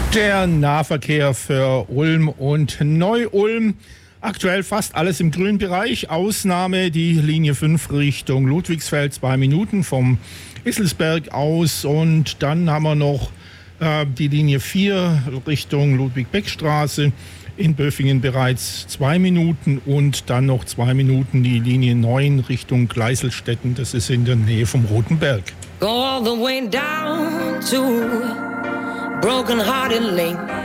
Der Nahverkehr für Ulm und Neu-Ulm. Aktuell fast alles im grünen Bereich. Ausnahme die Linie 5 Richtung Ludwigsfeld, 2 Minuten vom Isselsberg aus. Und dann haben wir noch die Linie 4 Richtung Ludwig-Beck-Straße. In Böfingen bereits 2 Minuten und dann noch 2 Minuten die Linie 9 Richtung Gleiselstetten. Das ist in der Nähe vom Roten Berg. Go all the way down to Broken Hearted Lane.